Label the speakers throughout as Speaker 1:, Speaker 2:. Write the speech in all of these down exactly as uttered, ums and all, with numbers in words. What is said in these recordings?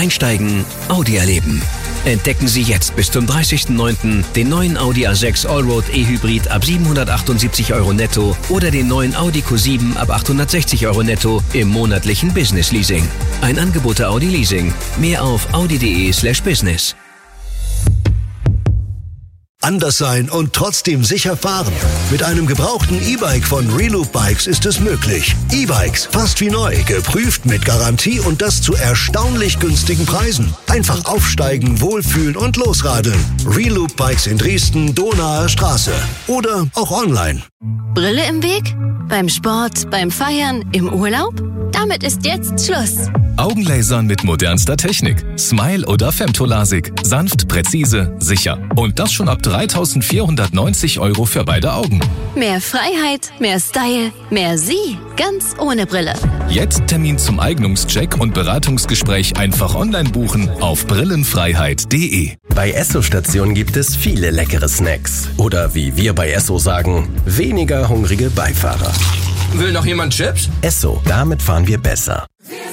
Speaker 1: Einsteigen, Audi erleben. Entdecken Sie jetzt bis zum dreißigsten neunten den neuen Audi A sechs Allroad E-Hybrid ab siebenhundertachtundsiebzig Euro netto oder den neuen Audi Q sieben ab achthundertsechzig Euro netto im monatlichen Business Leasing. Ein Angebot der Audi Leasing. Mehr auf audi.de slash business.
Speaker 2: Anders sein und trotzdem sicher fahren. Mit einem gebrauchten E-Bike von Reloop Bikes ist es möglich. E-Bikes, fast wie neu, geprüft mit Garantie und das zu erstaunlich günstigen Preisen. Einfach aufsteigen, wohlfühlen und losradeln. Reloop Bikes in Dresden, Donaer Straße. Oder auch online.
Speaker 3: Brille im Weg? Beim Sport, beim Feiern, im Urlaub? Damit ist jetzt Schluss.
Speaker 4: Augenlasern mit modernster Technik. Smile oder Femtolasik. Sanft, präzise, sicher. Und das schon ab dreitausendvierhundertneunzig Euro für beide Augen.
Speaker 3: Mehr Freiheit, mehr Style, mehr Sie. Ganz ohne Brille.
Speaker 4: Jetzt Termin zum Eignungscheck und Beratungsgespräch einfach online buchen auf brillenfreiheit punkt de.
Speaker 5: Bei Esso-Stationen gibt es viele leckere Snacks. Oder wie wir bei Esso sagen, weniger hungrige Beifahrer.
Speaker 6: Will noch jemand Chips?
Speaker 5: Esso, damit fahren wir besser.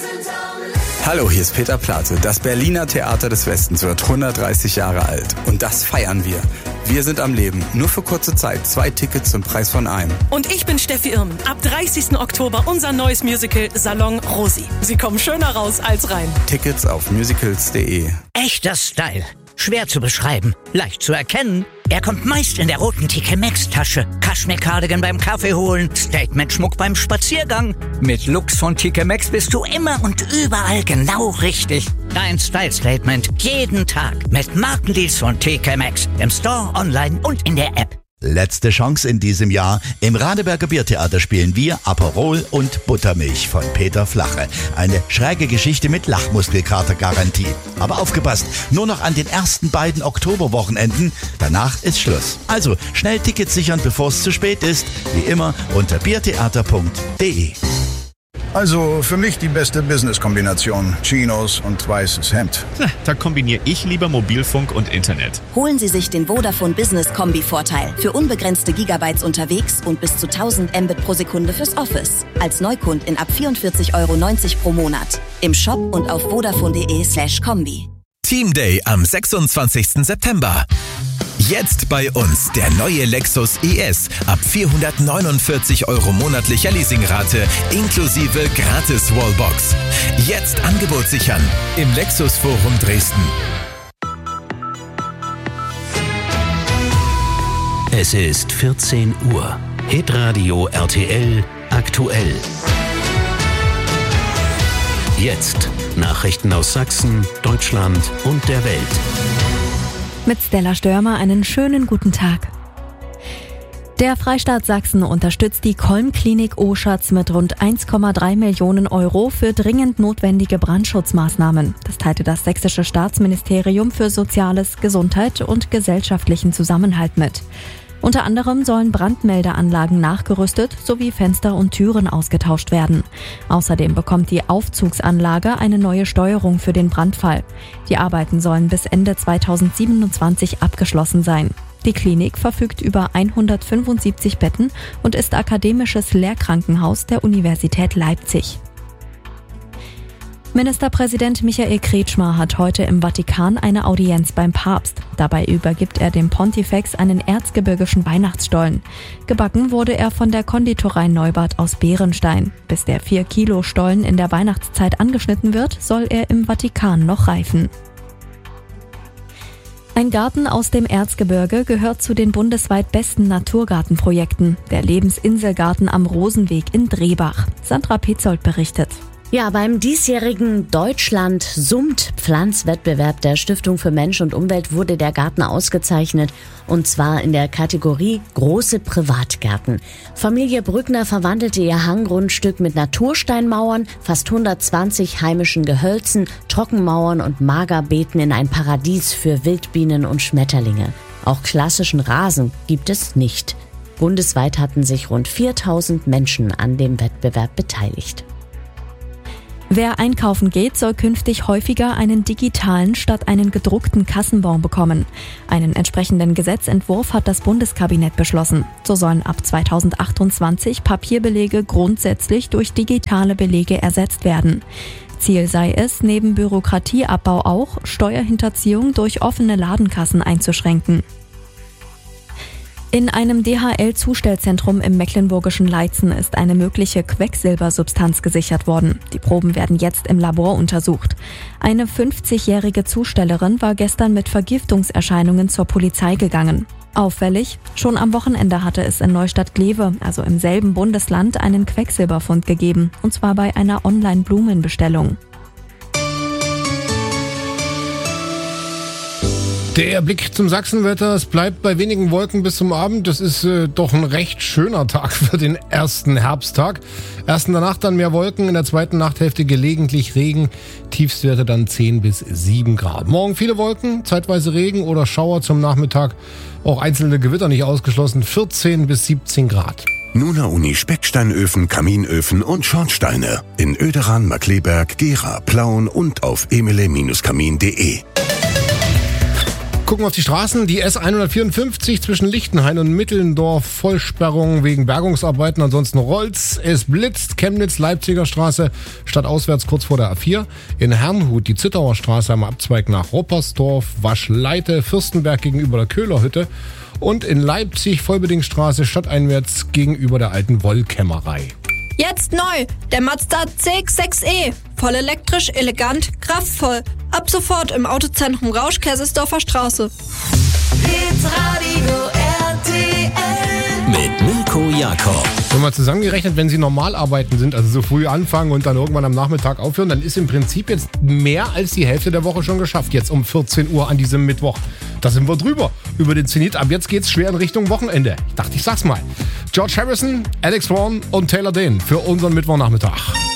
Speaker 7: Hallo, hier ist Peter Plate. Das Berliner Theater des Westens wird hundertdreißig Jahre alt. Und das feiern wir. Wir sind am Leben. Nur für kurze Zeit. Zwei Tickets zum Preis von einem.
Speaker 8: Und ich bin Steffi Irmen. Ab dreißigsten Oktober unser neues Musical Salon Rosi. Sie kommen schöner raus als rein.
Speaker 7: Tickets auf musicals punkt de.
Speaker 9: Echter Style. Schwer zu beschreiben, leicht zu erkennen. Er kommt meist in der roten T K Maxx-Tasche. Kaschmir-Cardigan beim Kaffee holen, Statement-Schmuck beim Spaziergang. Mit Looks von T K Maxx bist du immer und überall genau richtig. Dein Style-Statement jeden Tag mit Markendeals von T K Maxx. Im Store, online und in der App.
Speaker 10: Letzte Chance in diesem Jahr. Im Radeberger Biertheater spielen wir Aperol und Buttermilch von Peter Flache. Eine schräge Geschichte mit Lachmuskelkater-Garantie. Aber aufgepasst, nur noch an den ersten beiden Oktoberwochenenden. Danach ist Schluss. Also schnell Tickets sichern, bevor es zu spät ist. Wie immer unter biertheater punkt de.
Speaker 11: Also für mich die beste Business-Kombination. Chinos und weißes Hemd.
Speaker 12: Na, da kombiniere ich lieber Mobilfunk und Internet.
Speaker 13: Holen Sie sich den Vodafone Business Kombi-Vorteil. Für unbegrenzte Gigabytes unterwegs und bis zu tausend Mbit pro Sekunde fürs Office. Als Neukundin ab vierundvierzig Euro neunzig pro Monat. Im Shop und auf vodafone.de slash Kombi.
Speaker 4: Team Day am sechsundzwanzigsten September. Jetzt bei uns der neue Lexus I S ab vierhundertneunundvierzig Euro monatlicher Leasingrate inklusive gratis Wallbox. Jetzt Angebot sichern im Lexus Forum Dresden.
Speaker 1: Es ist vierzehn Uhr. Hitradio R T L aktuell. Jetzt Nachrichten aus Sachsen, Deutschland und der Welt.
Speaker 14: Mit Stella Störmer einen schönen guten Tag. Der Freistaat Sachsen unterstützt die Kolm-Klinik Oschatz mit rund eins Komma drei Millionen Euro für dringend notwendige Brandschutzmaßnahmen. Das teilte das sächsische Staatsministerium für Soziales, Gesundheit und gesellschaftlichen Zusammenhalt mit. Unter anderem sollen Brandmeldeanlagen nachgerüstet sowie Fenster und Türen ausgetauscht werden. Außerdem bekommt die Aufzugsanlage eine neue Steuerung für den Brandfall. Die Arbeiten sollen bis Ende zweitausendsiebenundzwanzig abgeschlossen sein. Die Klinik verfügt über hundertfünfundsiebzig Betten und ist akademisches Lehrkrankenhaus der Universität Leipzig. Ministerpräsident Michael Kretschmer hat heute im Vatikan eine Audienz beim Papst. Dabei übergibt er dem Pontifex einen erzgebirgischen Weihnachtsstollen. Gebacken wurde er von der Konditorei Neubart aus Bärenstein. Bis der vier Kilo Stollen in der Weihnachtszeit angeschnitten wird, soll er im Vatikan noch reifen. Ein Garten aus dem Erzgebirge gehört zu den bundesweit besten Naturgartenprojekten. Der Lebensinselgarten am Rosenweg in Drehbach. Sandra Petzold berichtet.
Speaker 15: Ja, beim diesjährigen Deutschland summt Pflanzwettbewerb der Stiftung für Mensch und Umwelt wurde der Garten ausgezeichnet, und zwar in der Kategorie Große Privatgärten. Familie Brückner verwandelte ihr Hanggrundstück mit Natursteinmauern, fast hundertzwanzig heimischen Gehölzen, Trockenmauern und Magerbeeten in ein Paradies für Wildbienen und Schmetterlinge. Auch klassischen Rasen gibt es nicht. Bundesweit hatten sich rund viertausend Menschen an dem Wettbewerb beteiligt.
Speaker 14: Wer einkaufen geht, soll künftig häufiger einen digitalen statt einen gedruckten Kassenbon bekommen. Einen entsprechenden Gesetzentwurf hat das Bundeskabinett beschlossen. So sollen ab zweitausendachtundzwanzig Papierbelege grundsätzlich durch digitale Belege ersetzt werden. Ziel sei es, neben Bürokratieabbau auch Steuerhinterziehung durch offene Ladenkassen einzuschränken. In einem D H L-Zustellzentrum im mecklenburgischen Leitzen ist eine mögliche Quecksilbersubstanz gesichert worden. Die Proben werden jetzt im Labor untersucht. Eine fünfzigjährige Zustellerin war gestern mit Vergiftungserscheinungen zur Polizei gegangen. Auffällig, schon am Wochenende hatte es in Neustadt-Glewe, also im selben Bundesland, einen Quecksilberfund gegeben, und zwar bei einer Online-Blumenbestellung.
Speaker 16: Der Blick zum Sachsenwetter, es bleibt bei wenigen Wolken bis zum Abend. Das ist äh, doch ein recht schöner Tag für den ersten Herbsttag. Erst in der Nacht dann mehr Wolken, in der zweiten Nachthälfte gelegentlich Regen. Tiefstwerte dann zehn bis sieben Grad. Morgen viele Wolken, zeitweise Regen oder Schauer zum Nachmittag. Auch einzelne Gewitter nicht ausgeschlossen, vierzehn bis siebzehn Grad.
Speaker 17: Nuna Uni Specksteinöfen, Kaminöfen und Schornsteine. In Oederan, Markleberg, Gera, Plauen und auf emile Kamin punkt de.
Speaker 16: Gucken wir auf die Straßen. Die S hundertvierundfünfzig zwischen Lichtenhain und Mittelndorf, Vollsperrung wegen Bergungsarbeiten. Ansonsten rollt's. Es blitzt. Chemnitz, Leipziger Straße, stadtauswärts kurz vor der A vier. In Herrnhut die Zittauer Straße am Abzweig nach Roppersdorf, Waschleite, Fürstenberg gegenüber der Köhlerhütte. Und in Leipzig Vollbedingstraße stadteinwärts gegenüber der alten Wollkämmerei.
Speaker 18: Jetzt neu, der Mazda C X sechs E. Voll elektrisch, elegant, kraftvoll. Ab sofort im Autozentrum Rausch, Kaisersdorfer Straße.
Speaker 1: Hitradio R T L mit Mirko Jakob.
Speaker 16: Wenn wir zusammengerechnet, wenn Sie normal arbeiten sind, also so früh anfangen und dann irgendwann am Nachmittag aufhören, dann ist im Prinzip jetzt mehr als die Hälfte der Woche schon geschafft. Jetzt um vierzehn Uhr an diesem Mittwoch. Da sind wir drüber. Über den Zenit. Ab jetzt geht's schwer in Richtung Wochenende. Ich dachte, ich sag's mal. George Harrison, Alex Vaughan und Taylor Dane für unseren Mittwochnachmittag.